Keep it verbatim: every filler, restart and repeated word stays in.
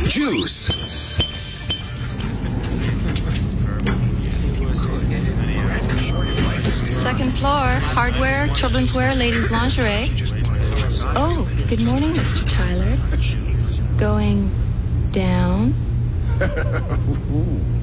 Juice. Second floor, hardware, children's wear, ladies' lingerie. Oh, good morning, Mister Tyler. Going down?